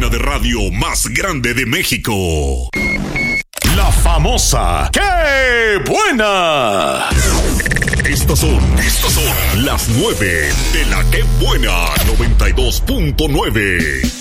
cabina de radio más grande de México. La famosa ¡Qué buena! Estas son las 9 de la ¡Qué buena! 92.9.